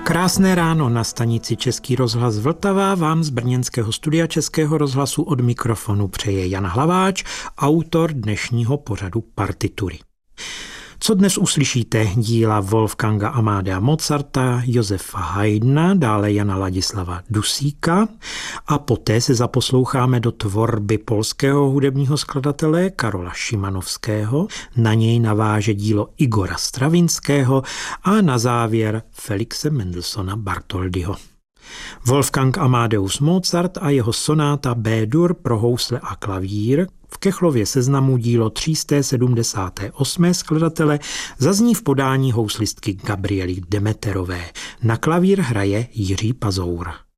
Krásné ráno na stanici Český rozhlas Vltava vám z brněnského studia Českého rozhlasu od mikrofonu přeje Jan Hlaváč, autor dnešního pořadu Partitury. Co dnes uslyšíte? Díla Wolfganga Amadea Mozarta, Josefa Haydna, dále Jana Ladislava Dusíka a poté se zaposloucháme do tvorby polského hudebního skladatele Karola Šimanovského, na něj naváže dílo Igora Stravinského a na závěr Felixe Mendelssohna Bartholdyho. Wolfgang Amadeus Mozart a jeho sonáta B-dur pro housle a klavír, v Kechlově seznamu dílo 378. skladatele, zazní v podání houslistky Gabriely Demeterové. Na klavír hraje Jiří Pazour.